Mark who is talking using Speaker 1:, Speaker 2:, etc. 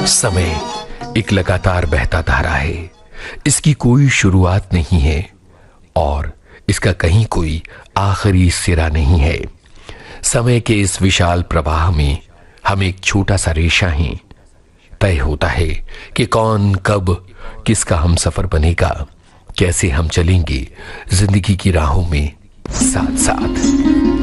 Speaker 1: समय एक लगातार बहता धारा है। इसकी कोई शुरुआत नहीं है और इसका कहीं कोई आखिरी सिरा नहीं है। समय के इस विशाल प्रवाह में हम एक छोटा सा रेशा हैं। तय होता है कि कौन कब किसका हम सफर बनेगा, कैसे हम चलेंगे जिंदगी की राहों में साथ साथ।